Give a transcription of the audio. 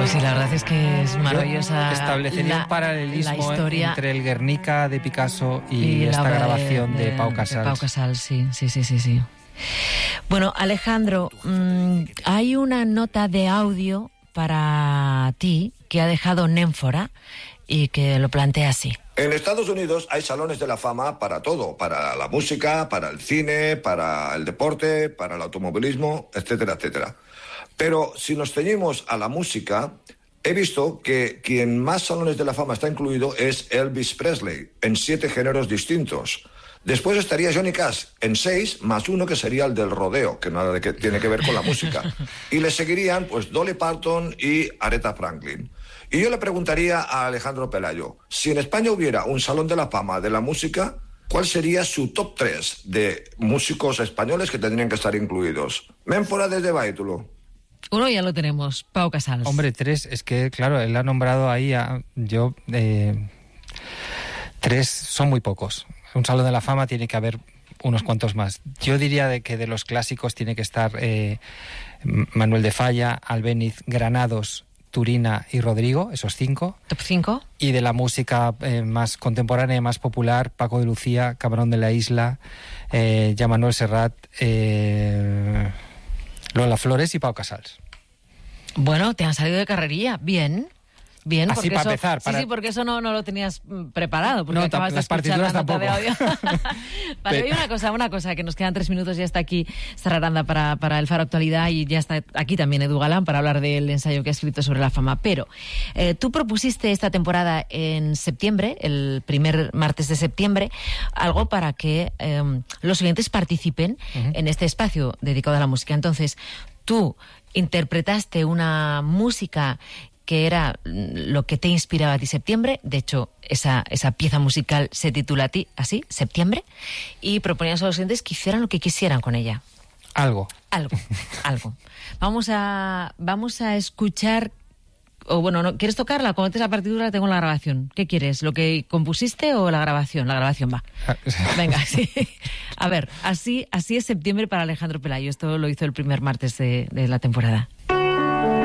Pues sí, la verdad es que es maravillosa. Establecería un paralelismo entre el Guernica de Picasso y esta grabación de Pau Casals. De Pau Casals, sí. Bueno, Alejandro, hay una nota de audio para ti que ha dejado Némfora y que lo plantea así. En Estados Unidos hay salones de la fama para todo, para la música, para el cine, para el deporte, para el automovilismo, etcétera, etcétera. Pero si nos ceñimos a la música, he visto que quien más salones de la fama está incluido es Elvis Presley, en 7 géneros distintos. Después estaría Johnny Cash en 6, más uno que sería el del rodeo, que nada tiene que ver con la música. Y le seguirían pues Dolly Parton y Aretha Franklin. Y yo le preguntaría a Alejandro Pelayo, si en España hubiera un salón de la fama de la música, ¿cuál sería su top 3 de músicos españoles que tendrían que estar incluidos? Ménfora desde Baitulo. Uno ya lo tenemos, Pau Casals. Hombre, 3, es que claro, él ha nombrado ahí yo 3 son muy pocos. Un salón de la fama tiene que haber unos cuantos más. Yo diría que de los clásicos tiene que estar Manuel de Falla, Albéniz, Granados, Turina y Rodrigo, esos 5. ¿Top 5? Y de la música más contemporánea, más popular, Paco de Lucía, Camarón de la Isla, ya Manuel Serrat, Lola Flores y Pau Casals. Bueno, te han salido de carrería, bien. Bien, así para empezar. Sí, porque eso no lo tenías preparado. Porque no, acabas de las partituras la nota tampoco. de audio. Vale, oye, una cosa, que nos quedan 3 minutos, ya está aquí Sara Aranda para el Faro Actualidad y ya está aquí también Edu Galán para hablar del ensayo que ha escrito sobre la fama. Pero tú propusiste esta temporada en septiembre, el primer martes de septiembre, algo para que los oyentes participen en este espacio dedicado a la música. Entonces, tú interpretaste una música que era lo que te inspiraba a ti septiembre. De hecho, esa pieza musical se titula así, Septiembre, y proponías a los oyentes que hicieran lo que quisieran con ella. Algo. Vamos a escuchar, o bueno, ¿no quieres tocarla? Cuando te la partitura tengo la grabación. ¿Qué quieres? ¿Lo que compusiste o la grabación? La grabación va. Venga, sí. A ver, así es Septiembre para Alejandro Pelayo. Esto lo hizo el primer martes de la temporada.